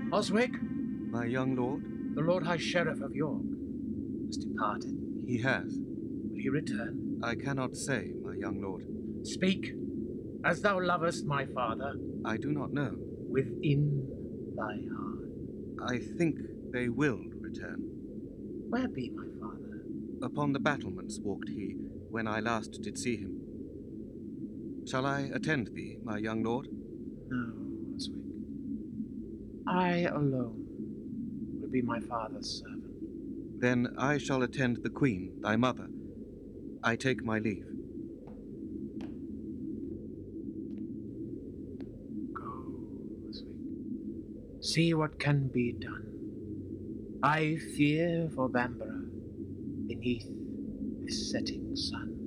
Oswig, My young lord? the Lord High Sheriff of York, has departed. He has. Will he return? I cannot say, my young lord. Speak, as thou lovest my father, I do not know. within thy heart. I think they will return. Where be my father? Upon the battlements walked he, when I last did see him. Shall I attend thee, my young lord? No, Oswig. I alone will be my father's servant. Then I shall attend the queen, thy mother. I take my leave. Go, Oswig. See what can be done. I fear for Bamborough beneath this setting sun.